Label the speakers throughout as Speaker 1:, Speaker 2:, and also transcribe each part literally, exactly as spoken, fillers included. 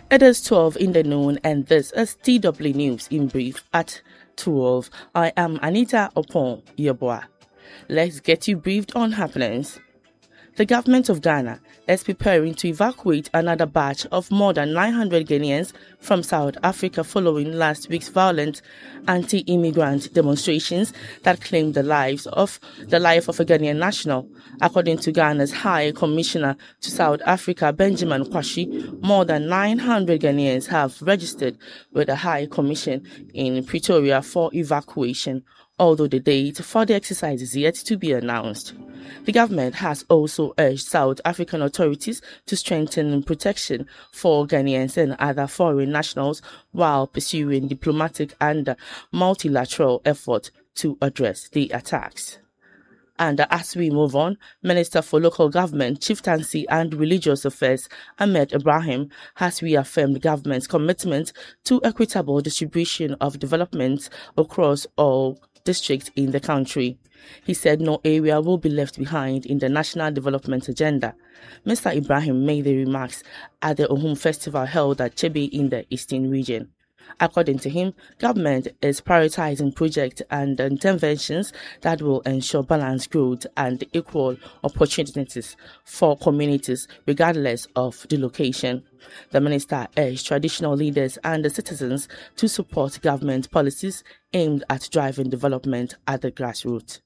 Speaker 1: It is twelve in the noon, and this is T W News in brief at twelve. I am Anita Opon Yeboah. Let's get you briefed on happenings. The government of Ghana is preparing to evacuate another batch of more than nine hundred Ghanaians from South Africa following last week's violent anti-immigrant demonstrations that claimed the lives of the life of a Ghanaian national. According to Ghana's High Commissioner to South Africa, Benjamin Kwashi, more than nine hundred Ghanaians have registered with the High Commission in Pretoria for evacuation, although the date for the exercise is yet to be announced. The government has also urged South African authorities to strengthen protection for Ghanaians and other foreign nationals while pursuing diplomatic and multilateral efforts to address the attacks. And as we move on, Minister for Local Government, Chieftaincy and Religious Affairs, Ahmed Ibrahim, has reaffirmed the government's commitment to equitable distribution of development across all districts in the country. He said no area will be left behind in the national development agenda. Mister Ibrahim made the remarks at the Ohum Festival held at Chebe in the Eastern region. According to him, government is prioritizing projects and interventions that will ensure balanced growth and equal opportunities for communities regardless of the location. The minister urged traditional leaders and the citizens to support government policies aimed at driving development at the grassroots.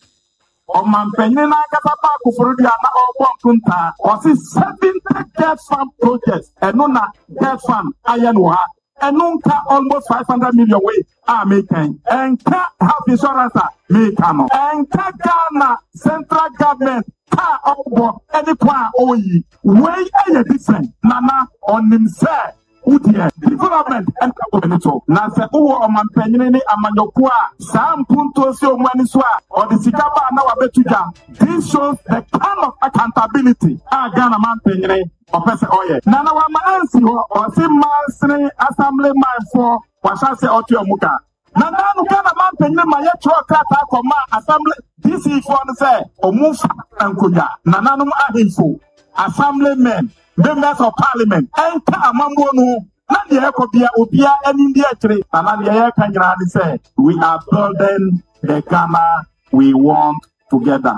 Speaker 2: And nunca almost five hundred million way are making. And ka health insurance make no. And ka Ghana central government ka obo any plan oyi. Way a different. Nana on himself. Udia development and cabineto. Na se uwo omanpenye ni amanyokua. Sam punto si omwaniswa or the sikaba na wabetuja. This shows the kind of accountability a Ghana manpenye. Opese oye. Nana wa maansi ho osi mansini assembly man for washase otu omuka. Nana nu Ghana manpenye ma ye chwa krata koma assembly. This is for say omufa ankunya. Nana nu ahimfo. Assembly men. Members of Parliament, and Kamamonu, Nadia Kobia, Ubia, and India tree, and Nadia Kanyani said, we are building the Ghana we want together.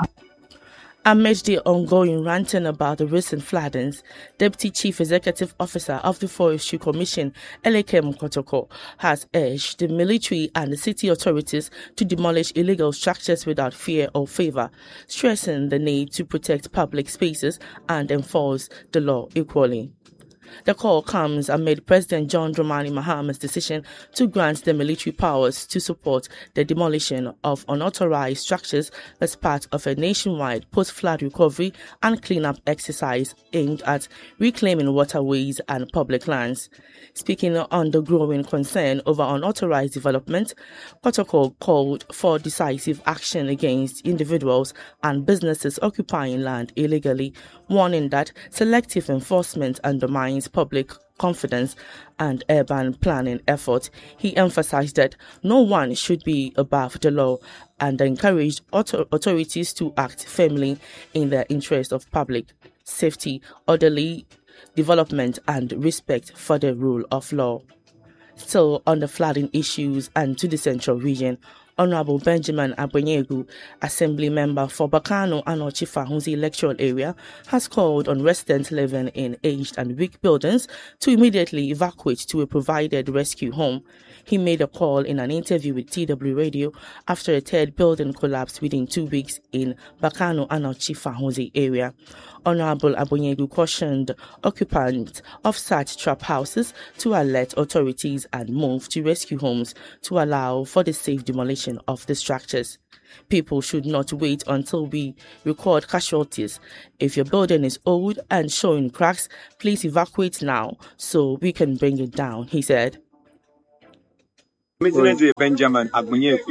Speaker 1: Amidst the ongoing ranting about the recent floodings, Deputy Chief Executive Officer of the Forestry Commission, Elekem Kotoko, has urged the military and the city authorities to demolish illegal structures without fear or favor, stressing the need to protect public spaces and enforce the law equally. The call comes amid President John Dramani Mahama's decision to grant the military powers to support the demolition of unauthorized structures as part of a nationwide post-flood recovery and cleanup exercise aimed at reclaiming waterways and public lands. Speaking on the growing concern over unauthorized development, Kotoko called for decisive action against individuals and businesses occupying land illegally, warning that selective enforcement undermines public confidence and urban planning efforts. He emphasized that no one should be above the law and encouraged author- authorities to act firmly in the interest of public safety, orderly development and respect for the rule of law. Still on the flooding issues and to the central region, Honorable Benjamin Abonyegu, Assembly Member for Bakano and Ochifahunzi electoral area, has called on residents living in aged and weak buildings to immediately evacuate to a provided rescue home. He made a call in an interview with T W Radio after a third building collapsed within two weeks in Bakano and Ochifahunzi area. Honorable Abonyegu cautioned occupants of such trap houses to alert authorities and move to rescue homes to allow for the safe demolition of the structures. People should not wait until we record casualties. If your building is old and showing cracks, please evacuate now so we can bring it down, he said.
Speaker 3: President Benjamin Abonyegu,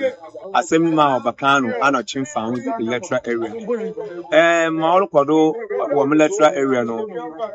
Speaker 3: Asema Bakano, Anna Chin found the electoral area. And Maolokodo, or electoral area, no.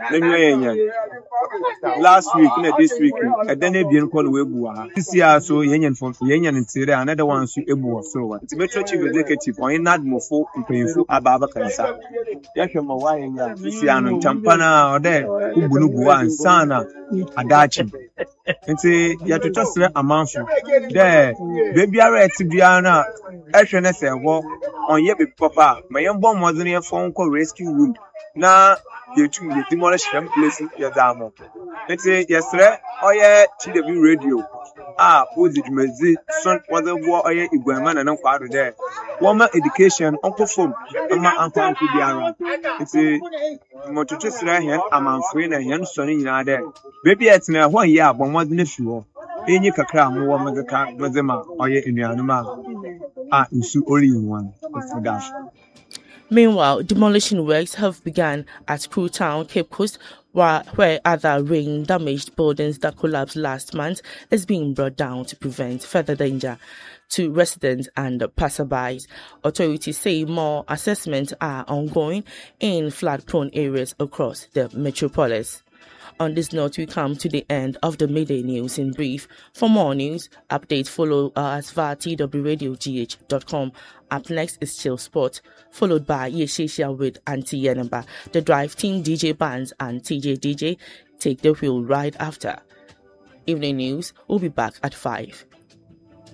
Speaker 3: Last week, this week, and then they didn't call Webua. This year, so Yen from Yen and Syria, another one, so Ebu, so it's Metro Chief Executive, or in that Mofo, painful Ababa Kansa. Yakama Wayne, Siano, Champana, or there, Ubunubua, and Sana, Adachi. And say, you have to just a month there. Baby, I read to Diana, S N S, walk on Yebi Papa. My young bomb wasn't a phone call rescue room. Now, you two demolish them places, your damo. And say, yes, sir, oh, yeah, T W radio. Ah, who's it? Mezi, son, was a war, oh, yeah, Iguaman and Uncle there. Woman education, Uncle Phone, and my uncle Uncle Diana. And say, Motutus Rahan, I'm on friend and young son in there. Baby, it's now one year, but one didn't show. In your cacra, more Mazaka, Mazema, or yet in the animal. Ah, in so only in one, for dash.
Speaker 1: Meanwhile, demolition works have begun at Crew Town, Cape Coast, where, where other rain-damaged buildings that collapsed last month is being brought down to prevent further danger to residents and passersby. Authorities say more assessments are ongoing in flood-prone areas across the metropolis. On this note, we come to the end of the midday news in brief. For more news, updates follow us via T W radio G H dot com. Up next is Chill Sport, followed by Yeshishia with Auntie Yenaba. The Drive Team, D J Bands and T J D J take the wheel right after. Evening news will be back at five.